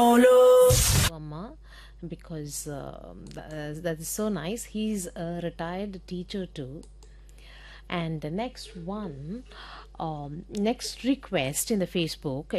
Amma, because that is so nice. He's a retired teacher too. And the next one, next request in the Facebook